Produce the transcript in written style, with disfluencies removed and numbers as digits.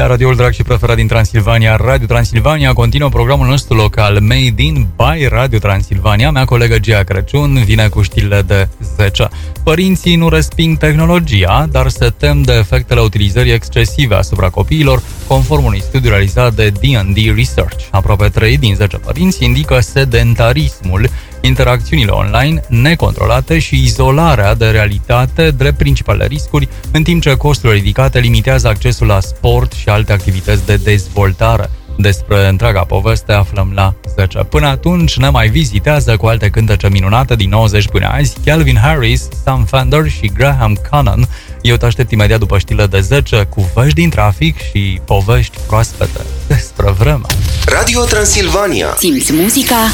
la radioul drag și preferat din Transilvania, Radio Transilvania. Continuă programul nostru local Made in by Radio Transilvania. Mea colegă Gia Crăciun vine cu știrile de 10. Părinții nu resping tehnologia, dar se tem de efectele utilizării excesive asupra copiilor, conform unui studiu realizat de D&D Research. Aproape 3 din 10 părinți indică sedentarismul, interacțiunile online necontrolate și izolarea de realitate drept principale riscuri, în timp ce costurile ridicate limitează accesul la sport și alte activități de dezvoltare. Despre întreaga poveste aflăm la 10. Până atunci ne mai vizitează cu alte cântece minunate din 90 până azi Calvin Harris, Sam Fender și Graham Cannon. Eu te aștept imediat după știrile de 10 cu vești din trafic și povești proaspete despre vreme. Radio Transilvania. Simți muzica